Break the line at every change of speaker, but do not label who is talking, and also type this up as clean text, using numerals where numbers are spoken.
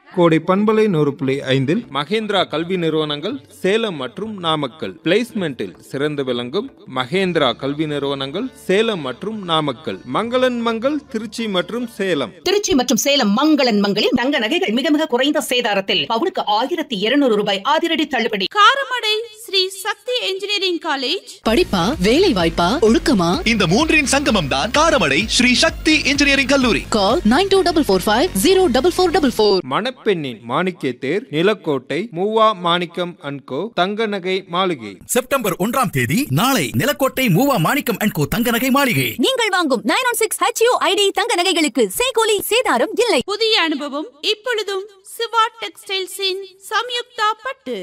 கோடை பண்பலை 100.5 மகேந்திரா கல்வி நிறுவனங்கள் சேலம் மற்றும் நாமக்கல். பிளேஸ்மெண்டில் சிறந்து விளங்கும் மகேந்திரா கல்வி நிறுவனங்கள் சேலம் மற்றும் நாமக்கல். மங்களன் மங்கள் திருச்சி மற்றும் சேலம்.
திருச்சி மற்றும் சேலம் மங்களன் மங்களில் தங்க நகைகள் மிக மிக குறைந்த சேதாரத்தில் பவுனுக்கு 1200 ரூபாய் அதிரடி தள்ளுபடி.
காரமடை ஸ்ரீ சக்தி இன்ஜினியரிங் காலேஜ்.
படிப்பா வேலை வாய்ப்பா ஒழுக்கமா,
இந்த மூன்றின் சங்கமம் தான் காரமடை ஸ்ரீ சக்தி இன்ஜினியரிங் கல்லூரி.
கால் 9245404444.
மணப்பெண்ணின் மாணிக்க தேர் நிலக்கோட்டை மூவா மாணிக்கம் அண்ட் கோ தங்க நகை மாளிகை.
செப்டம்பர் 1ஆம் தேதி நாளை நிலக்கோட்டை மூவா மாணிக்கம் அண்ட் கோ தங்க நகை மாளிகை.
நீங்கள் வாங்கும் 916 HUID தங்க நகைகளுக்கு சேகோலி சேதாரம் இல்லை.
புதிய அனுபவம் இப்பொழுதும் சிவா டெக்ஸ்டைல்ஸின் சம்யுக்தா பட்டு.